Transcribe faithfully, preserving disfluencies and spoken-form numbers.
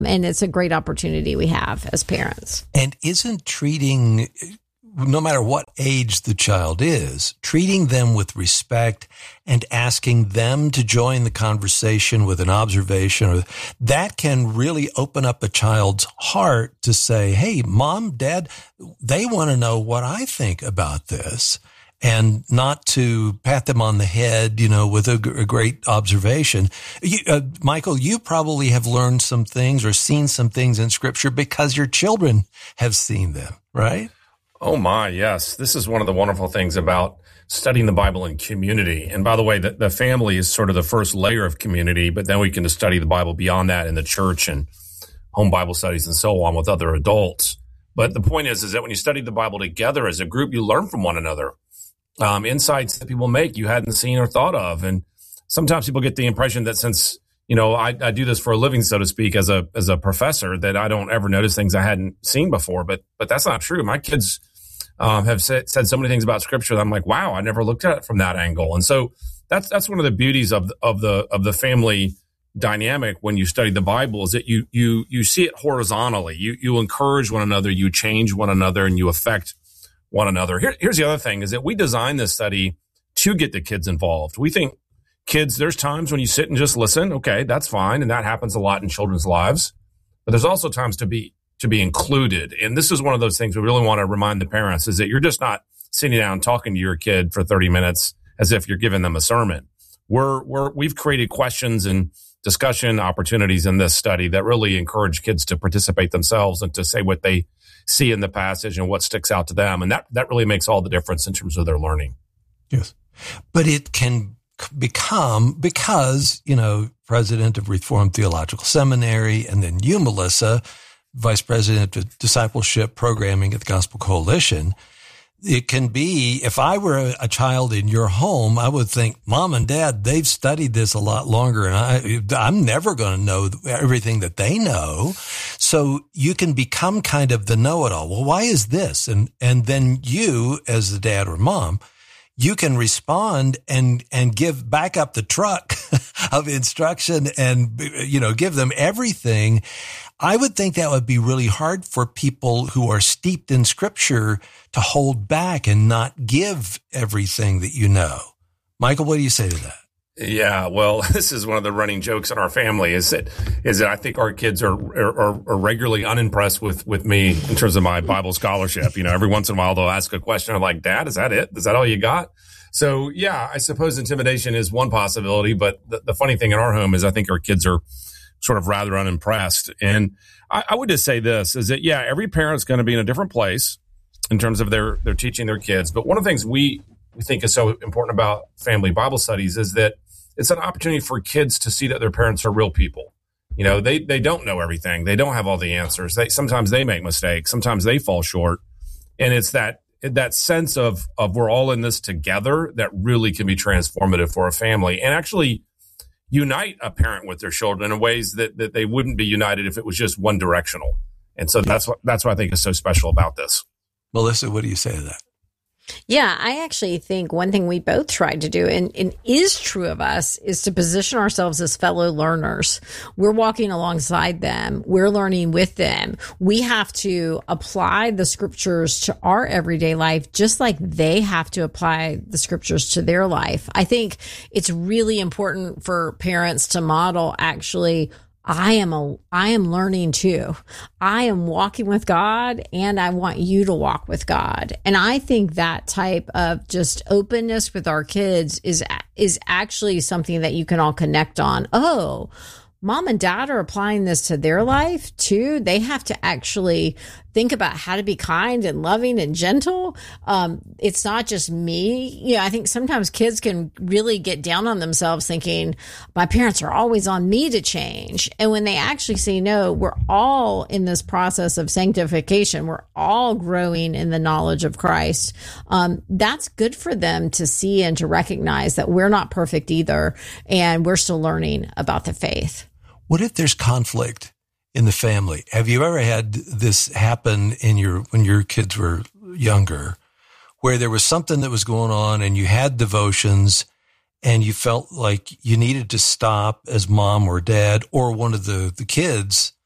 And it's a great opportunity we have as parents. And isn't treating, no matter what age the child is, treating them with respect and asking them to join the conversation with an observation, or that can really open up a child's heart to say, hey, mom, dad, they want to know what I think about this. And not to pat them on the head, you know, with a, a great observation. You, uh, Michael, you probably have learned some things or seen some things in Scripture because your children have seen them, right? Oh my, yes. This is one of the wonderful things about studying the Bible in community. And by the way, the, the family is sort of the first layer of community, but then we can study the Bible beyond that in the church and home Bible studies and so on with other adults. But the point is, is that when you study the Bible together as a group, you learn from one another. Um, insights that people make you hadn't seen or thought of. And sometimes people get the impression that since, you know, I, I do this for a living, so to speak, as a, as a professor, that I don't ever notice things I hadn't seen before. But, but that's not true. My kids, um, have said, said so many things about Scripture that I'm like, wow, I never looked at it from that angle. And so that's, that's one of the beauties of, of the, of the family dynamic when you study the Bible, is that you, you, you see it horizontally. You, you encourage one another, you change one another, and you affect one another. Here, here's the other thing, is that we designed this study to get the kids involved. We think kids, there's times when you sit and just listen. Okay, that's fine. And that happens a lot in children's lives. But there's also times to be, to be included. And this is one of those things we really want to remind the parents, is that you're just not sitting down talking to your kid for thirty minutes as if you're giving them a sermon. We're, we're, we've created questions and discussion opportunities in this study that really encourage kids to participate themselves and to say what they see in the passage and what sticks out to them. And that, that really makes all the difference in terms of their learning. Yes. But it can become, because, you know, president of Reformed Theological Seminary, and then you, Melissa, vice president of discipleship programming at the Gospel Coalition, it can be, if I were a, a child in your home, I would think, mom and dad, they've studied this a lot longer, and I, I'm never going to know everything that they know. So you can become kind of the know-it-all. Well, why is this? And, and then you, as the dad or mom, you can respond and, and give back up the truck of instruction and, you know, give them everything. I would think that would be really hard for people who are steeped in Scripture to hold back and not give everything that you know. Michael, what do you say to that? Yeah, well, this is one of the running jokes in our family, is that is that I think our kids are are, are regularly unimpressed with, with me in terms of my Bible scholarship. You know, every once in a while they'll ask a question. I'm like, Dad, is that it? Is that all you got? So, yeah, I suppose intimidation is one possibility. But the, the funny thing in our home is I think our kids are sort of rather unimpressed. And I, I would just say this, is that, yeah, every parent's going to be in a different place in terms of their, their teaching their kids. But one of the things we, we think is so important about family Bible studies is that it's an opportunity for kids to see that their parents are real people. You know, they, they don't know everything. They don't have all the answers. They, sometimes they make mistakes. Sometimes they fall short. And it's that, that sense of, of we're all in this together that really can be transformative for a family, and actually unite a parent with their children in ways that, that they wouldn't be united if it was just one directional. And so that's what, that's what I think is so special about this. Melissa, what do you say to that? Yeah, I actually think one thing we both tried to do, and, and is true of us, is to position ourselves as fellow learners. We're walking alongside them. We're learning with them. We have to apply the Scriptures to our everyday life, just like they have to apply the Scriptures to their life. I think it's really important for parents to model, actually, I am a, I am learning too. I am walking with God, and I want you to walk with God. And I think that type of just openness with our kids is, is actually something that you can all connect on. Oh, mom and dad are applying this to their life too. They have to actually think about how to be kind and loving and gentle. Um, it's not just me. You know, I think sometimes kids can really get down on themselves thinking my parents are always on me to change. And when they actually say, no, we're all in this process of sanctification. We're all growing in the knowledge of Christ. Um, that's good for them to see and to recognize that we're not perfect either. And we're still learning about the faith. What if there's conflict in the family? Have you ever had this happen in your, when your kids were younger, where there was something that was going on and you had devotions and you felt like you needed to stop as mom or dad or one of the, the kids